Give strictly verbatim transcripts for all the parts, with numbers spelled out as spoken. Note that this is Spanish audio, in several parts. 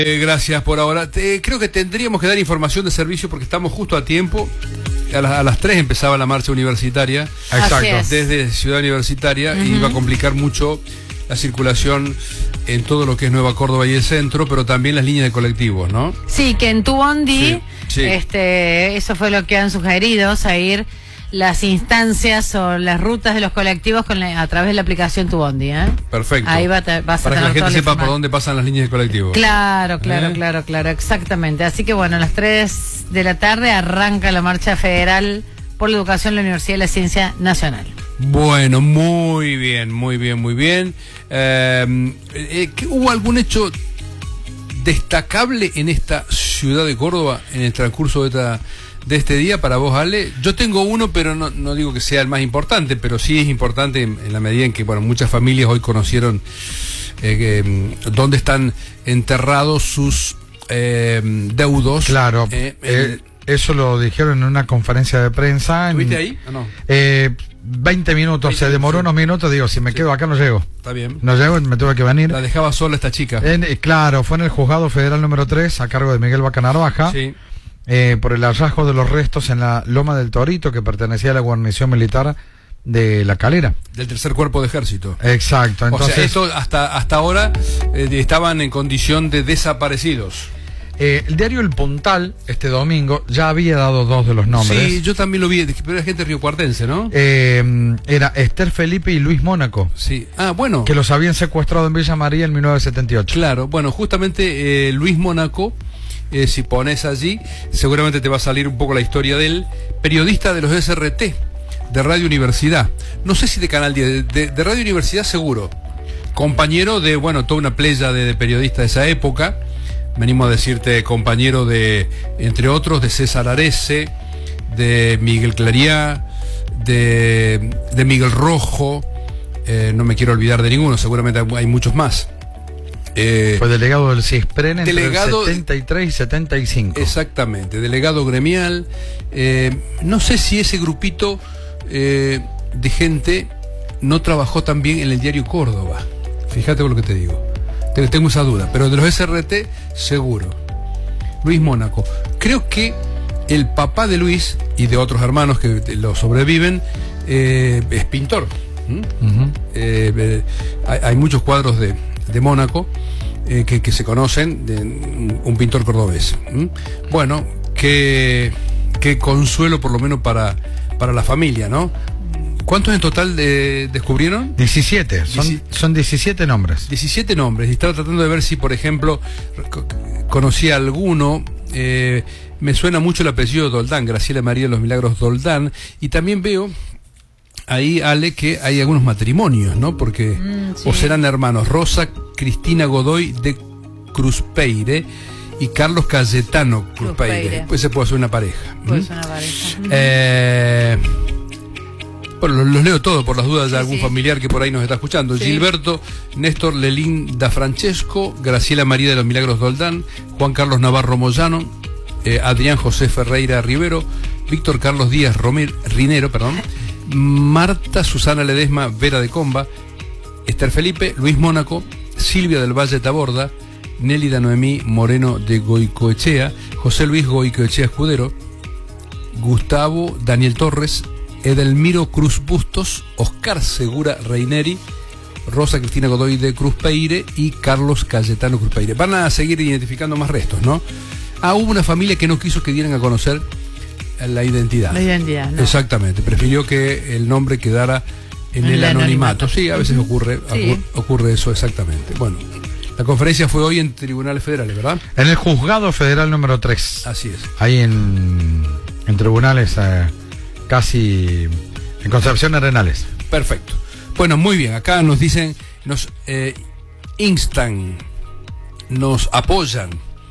Eh, gracias por ahora. Te, creo que tendríamos que dar información de servicio porque estamos justo a tiempo. A, la, a las tres empezaba la marcha universitaria. Exacto. Desde Ciudad Universitaria. Uh-huh. Y iba a complicar mucho la circulación en todo lo que es Nueva Córdoba y el centro, pero también las líneas de colectivos, ¿no? Sí, que en tu bondi, sí, sí. este, eso fue lo que han sugerido, seguir las instancias o las rutas de los colectivos con la, a través de la aplicación Tu Bondi, ¿eh? Perfecto. Ahí va, te, vas a Para que la tener gente sepa la por dónde pasan las líneas de colectivos. Claro, claro, ¿Eh? claro, claro, exactamente. Así que bueno, a las tres de la tarde arranca la marcha federal por la educación en la Universidad de la Ciencia Nacional. Bueno, muy bien, muy bien, muy bien. Eh, eh, ¿Hubo algún hecho destacable en esta ciudad de Córdoba en el transcurso de esta... de este día para vos, Ale? Yo tengo uno, pero no, no digo que sea el más importante, pero sí es importante en, en la medida en que, bueno, muchas familias hoy conocieron eh, que, dónde están enterrados sus eh, deudos. Claro, eh, eh, eso lo dijeron en una conferencia de prensa. ¿Estuviste ahí o no? Eh, veinte minutos, veinte, se demoró sí. unos minutos, digo, si me sí. quedo acá no llego. Está bien. No llego, me tuve que venir. La dejaba sola esta chica. En, eh, claro, fue en el juzgado federal número tres, a cargo de Miguel Bacanarvaja. Sí. Eh, por el hallazgo de los restos en la Loma del Torito, que pertenecía a la guarnición militar de La Calera. Del tercer cuerpo de ejército. Exacto. Entonces, o sea, esto hasta, hasta ahora eh, estaban en condición de desaparecidos. Eh, el diario El Puntal, este domingo, ya había dado dos de los nombres. Sí, yo también lo vi, pero era gente riocuartense, ¿no? Eh, era Esther Felipe y Luis Mónaco. Sí. Ah, bueno. Que los habían secuestrado en Villa María en mil novecientos setenta y ocho. Claro, bueno, justamente eh, Luis Mónaco, eh, si pones allí, seguramente te va a salir un poco la historia de él, periodista de los S R T, de Radio Universidad. No sé si de Canal diez, de, de Radio Universidad seguro. Compañero de, bueno, toda una playa de, de periodistas de esa época. Venimos a decirte compañero de, entre otros, de César Arese, de Miguel Clariá, de, de Miguel Rojo, eh, no me quiero olvidar de ninguno, seguramente hay muchos más. Eh, Fue delegado del CISPREN entre delegado, el setenta y tres y setenta y cinco. Exactamente, delegado gremial. Eh, no sé si ese grupito eh, de gente no trabajó también en el diario Córdoba. Fíjate por lo que te digo. Tengo esa duda, pero de los S R T, seguro. Luis Mónaco. Creo que el papá de Luis y de otros hermanos que lo sobreviven eh, es pintor. ¿Mm? Uh-huh. eh, eh, hay, hay muchos cuadros de, de Mónaco eh, que, que se conocen de un, un pintor cordobés. ¿Mm? Bueno, qué, qué consuelo por lo menos para, para la familia, ¿no? ¿Cuántos en total de, descubrieron? diecisiete, son, son diecisiete nombres. diecisiete nombres, y estaba tratando de ver si, por ejemplo, conocía alguno. Eh, me suena mucho el apellido Doldán, Graciela María de los Milagros Doldán, y también veo ahí, Ale, que hay algunos matrimonios, ¿no? Porque mm, sí. o serán hermanos, Rosa Cristina Godoy de Cruzpeire y Carlos Cayetano Cruzpeire. Pues se puede hacer una pareja. Puede ser una pareja. Eh... Bueno, los, los leo todos por las dudas de sí, algún sí. familiar que por ahí nos está escuchando. Sí. Gilberto Néstor Lelín da Francesco, Graciela María de los Milagros Doldán, Juan Carlos Navarro Moyano, eh, Adrián José Ferreira Rivero, Víctor Carlos Díaz Romero, Rinero, perdón, Marta Susana Ledesma Vera de Comba, Esther Felipe, Luis Mónaco, Silvia del Valle Taborda, Nélida Noemí Moreno de Goicoechea, José Luis Goicoechea Escudero, Gustavo Daniel Torres, Edelmiro Cruz Bustos, Oscar Segura Reineri, Rosa Cristina Godoy de Cruzpeire y Carlos Cayetano Cruzpeire. Van a seguir identificando más restos, ¿no? Ah, hubo una familia que no quiso que dieran a conocer la identidad. La identidad, ¿no? Exactamente, prefirió que el nombre quedara en, en el, el anonimato. anonimato. Sí, a veces uh-huh. ocurre, sí. ocurre eso exactamente. Bueno, la conferencia fue hoy en tribunales federales, ¿verdad? En el juzgado federal número tres. Así es. Ahí en, en tribunales... Eh... casi en Concepción Arenales. Perfecto. Bueno, muy bien. Acá nos dicen, nos eh, instan, nos apoyan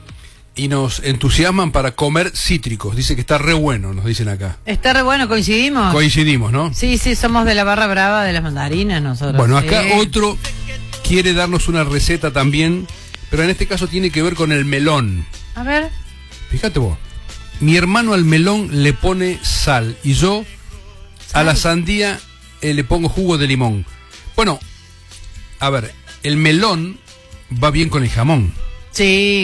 y nos entusiasman para comer cítricos. Dice que está re bueno, nos dicen acá. Está re bueno, coincidimos. Coincidimos, ¿no? Sí, sí, somos de la barra brava de las mandarinas nosotros. Bueno, acá sí. otro quiere darnos una receta también, pero en este caso tiene que ver con el melón. A ver. Fíjate vos. Mi hermano al melón le pone sal y yo ¿Sal? a la sandía eh, le pongo jugo de limón. Bueno, a ver, el melón va bien con el jamón. Sí.